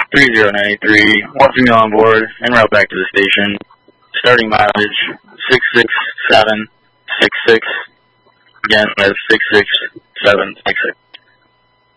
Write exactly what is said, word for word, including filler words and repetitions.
three zero nine three, one female on board, en route back to the station. Starting mileage, six six seven six six. Again, that's six six seven six six.